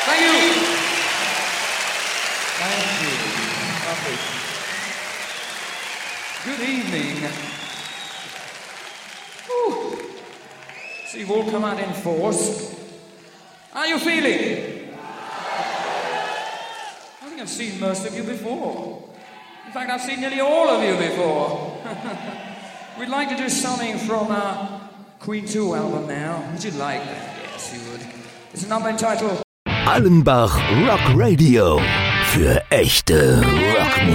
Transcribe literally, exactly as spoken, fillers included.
Thank you. Thank you. Lovely. Good evening. Whew. So you've all come out in force. How are you feeling? I think I've seen most of you before. In fact, I've seen nearly all of you before. We'd like to do something from our Queen two album now. Would you like that? Yes, you would. It's a number entitled Allenbach Rock Radio. Für echte Rockmusik.